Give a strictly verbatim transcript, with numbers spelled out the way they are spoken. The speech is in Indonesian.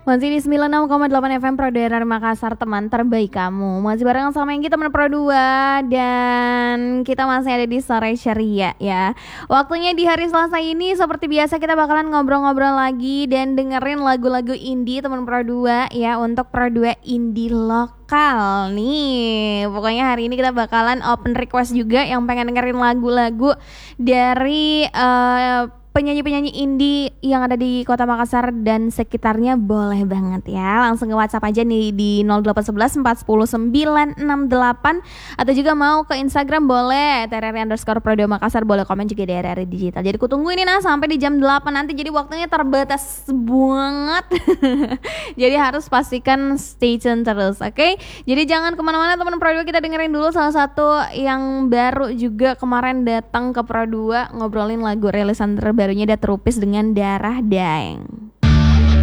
Masih di sembilan puluh enam koma delapan F M Pro Daerah Makassar, teman terbaik kamu. Masih bareng sama yang kita teman Pro dua. Dan kita masih ada di Sore Ceria ya. Waktunya di hari Selasa ini seperti biasa kita bakalan ngobrol-ngobrol lagi dan dengerin lagu-lagu indie teman Pro dua ya. Untuk Pro dua indie lokal nih. Pokoknya hari ini kita bakalan open request juga yang pengen dengerin lagu-lagu dari uh, penyanyi-penyanyi indie yang ada di Kota Makassar dan sekitarnya, boleh banget ya. Langsung ke WhatsApp aja nih di nol delapan satu satu empat nol nol sembilan enam delapan, atau juga mau ke Instagram boleh T R R underscore Pro dua Makassar, boleh komen juga di R R Digital. Jadi kutunggu ini nah sampai di jam delapan nanti, jadi waktunya terbatas banget. Jadi harus pastikan stay tune terus, oke? Okay? Jadi jangan kemana-mana teman Pro dua, kita dengerin dulu salah satu yang baru juga kemarin datang ke Pro dua, ngobrolin lagu rilisan terbaru barunya Datrupis dengan Darah Daeng.